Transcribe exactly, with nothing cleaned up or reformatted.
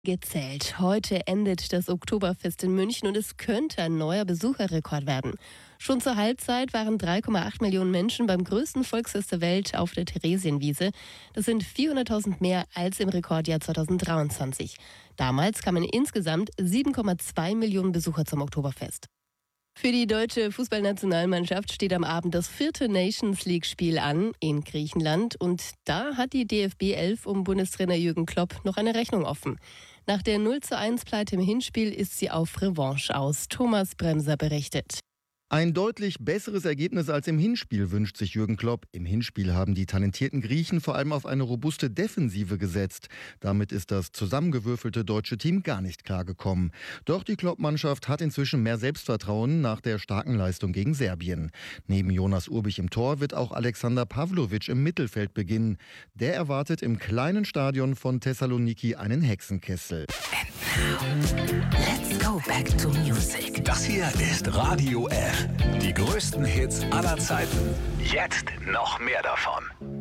Gezählt. Heute endet das Oktoberfest in München und es könnte ein neuer Besucherrekord werden. Schon zur Halbzeit waren drei Komma acht Millionen Menschen beim größten Volksfest der Welt auf der Theresienwiese. Das sind vierhunderttausend mehr als im Rekordjahr zweitausenddreiundzwanzig. Damals kamen insgesamt sieben Komma zwei Millionen Besucher zum Oktoberfest. Für die deutsche Fußballnationalmannschaft steht am Abend das vierte Nations-League-Spiel an in Griechenland. Und da hat die D F B elf um Bundestrainer Jürgen Klopp noch eine Rechnung offen. Nach der null zu eins Pleite im Hinspiel ist sie auf Revanche aus. Thomas Bremser berichtet. Ein deutlich besseres Ergebnis als im Hinspiel wünscht sich Jürgen Klopp. Im Hinspiel haben die talentierten Griechen vor allem auf eine robuste Defensive gesetzt. Damit ist das zusammengewürfelte deutsche Team gar nicht klargekommen. Doch die Klopp-Mannschaft hat inzwischen mehr Selbstvertrauen nach der starken Leistung gegen Serbien. Neben Jonas Urbich im Tor wird auch Alexander Pavlovic im Mittelfeld beginnen. Der erwartet im kleinen Stadion von Thessaloniki einen Hexenkessel. Let's go back to music. Das hier ist Radio F. Die größten Hits aller Zeiten. Jetzt noch mehr davon.